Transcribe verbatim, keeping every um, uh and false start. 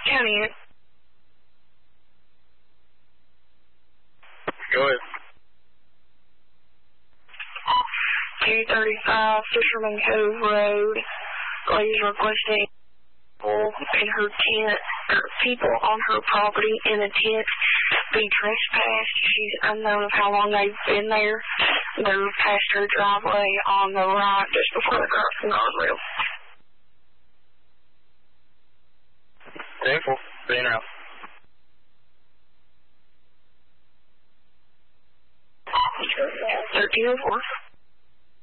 County. Go ahead. two thirty-five Fisherman Cove Road. Lady's requesting people in her tent, or people on her property in a tent be trespassed. She's unknown of how long they've been there. They're past her driveway on the right just before the crossing guardrail. Thankful. Being out. thirteen oh four.